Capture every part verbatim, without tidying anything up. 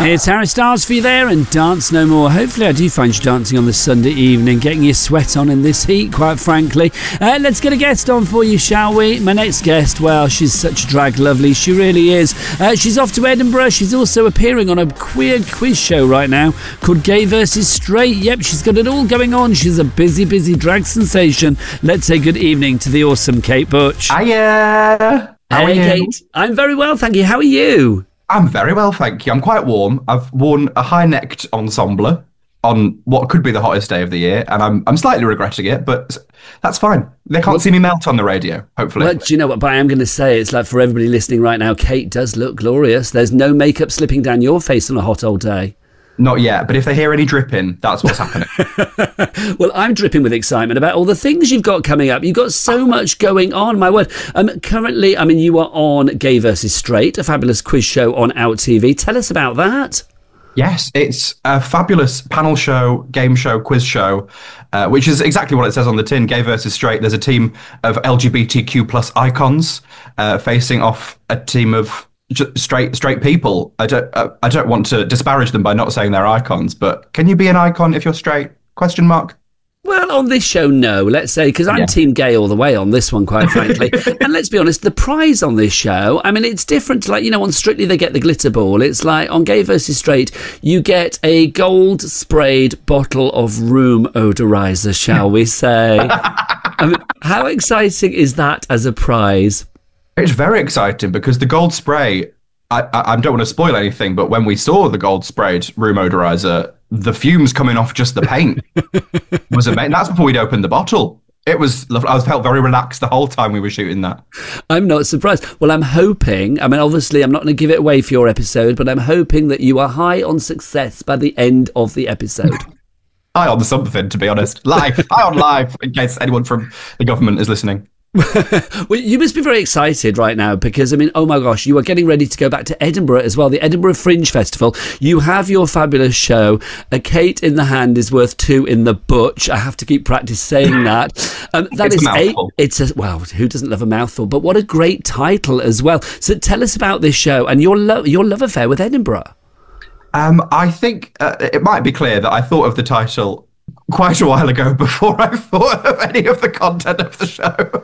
It's Harry Styles for you there and Dance No More. Hopefully I do find you dancing on this Sunday evening, getting your sweat on in this heat, quite frankly. Uh, let's get a guest on for you, shall we? My next guest, well, she's such a drag lovely. She really is. Uh, she's off to Edinburgh. She's also appearing on a queer quiz show right now called Gay versus Straight. Yep, she's got it all going on. She's a busy, busy drag sensation. Let's say good evening to the awesome Kate Butch. Hiya! How hey, are you? Kate. I'm very well, thank you. How are you? I'm very well, thank you. I'm quite warm. I've worn a high-necked ensemble on what could be the hottest day of the year, and I'm I'm slightly regretting it, but that's fine. They can't well, see me melt on the radio, hopefully. Well, do you know what? But I am going to say, it's like for everybody listening right now, Kate does look glorious. There's no makeup slipping down your face on a hot old day. Not yet, but if they hear any dripping, that's what's happening. Well, I'm dripping with excitement about all the things you've got coming up. You've got so much going on, my word. Um, currently, I mean, you are on Gay versus Straight, a fabulous quiz show on Out T V. Tell us about that. Yes, it's a fabulous panel show, game show, quiz show, uh, which is exactly what it says on the tin, Gay versus Straight. There's a team of L G B T Q plus icons uh, facing off a team of straight straight people. I don't I don't want to disparage them by not saying they're icons, but can you be an icon if you're straight? Question mark. Well, on this show, no, let's say, because I'm yeah. team gay all the way on this one, quite frankly. And let's be honest, the prize on this show, I mean, it's different to, like, you know, on Strictly they get the glitter ball. It's like on Gay versus Straight, you get a gold sprayed bottle of room odorizer, shall we say. I mean, how exciting is that as a prize? It's very exciting because the gold spray, I, I, I don't want to spoil anything, but when we saw the gold sprayed room odorizer, the fumes coming off just the paint was amazing. That's before we'd opened the bottle. It was lovely. I felt very relaxed the whole time we were shooting that. I'm not surprised. Well, I'm hoping, I mean, obviously, I'm not going to give it away for your episode, but I'm hoping that you are high on success by the end of the episode. High on something, to be honest. Live. High on live, in case anyone from the government is listening. Well, you must be very excited right now because, I mean, oh my gosh, you are getting ready to go back to Edinburgh as well, the Edinburgh Fringe Festival. You have your fabulous show. A Kate in the hand is worth two in the butch. I have to keep practice saying that. Um, that it's is a mouthful. A, it's a, well, who doesn't love a mouthful? But what a great title as well. So tell us about this show and your, lo- your love affair with Edinburgh. Um, I think uh, it might be clear that I thought of the title quite a while ago before I thought of any of the content of the show.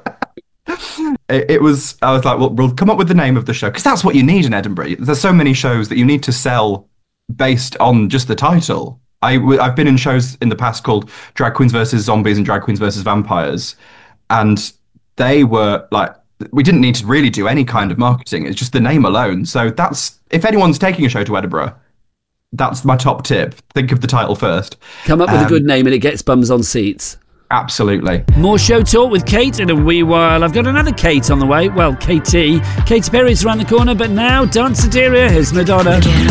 it, it was, I was like, well, we'll come up with the name of the show because that's what you need in Edinburgh. There's so many shows that you need to sell based on just the title. I, I've been in shows in the past called Drag Queens versus Zombies and Drag Queens versus Vampires. And they were like, we didn't need to really do any kind of marketing. It's just the name alone. So that's, if anyone's taking a show to Edinburgh, that's my top tip. Think of the title first. Come up with um, a good name and it gets bums on seats. Absolutely. More show talk with Kate in a wee while. I've got another Kate on the way. Well, Katie. Katy Perry's around the corner, but now Danceteria. Here's Madonna.